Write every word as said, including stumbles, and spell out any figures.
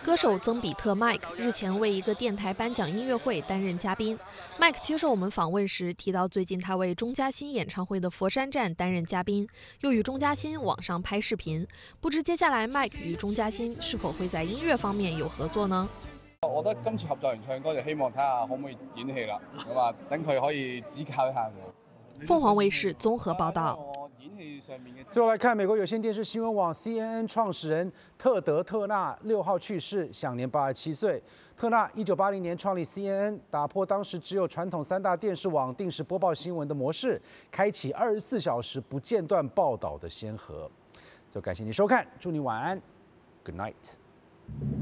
歌手曾比特 Mike 日前为一个电台颁奖音乐会担任嘉宾。Mike 接受我们访问时提到，最近他为钟嘉欣演唱会的佛山站担任嘉宾，又与钟嘉欣网上拍視頻。不知接下來 Mike 與鐘嘉欣是否會在音樂方面有合作呢？ 我覺得今次合作完唱歌就希望睇下可唔可以演戲啦，咁啊等佢可以指教一下我。 鳳凰衛視綜合報道。 最后来看，美国有线电视新闻网 C N N 创始人特德·特纳六号去世，享年八十七岁。特纳一九八零年创立 C N N， 打破当时只有传统三大电视网定时播报新闻的模式，开启二十四小时不间断报道的先河。就感谢您收看，祝您晚安 ，Good night。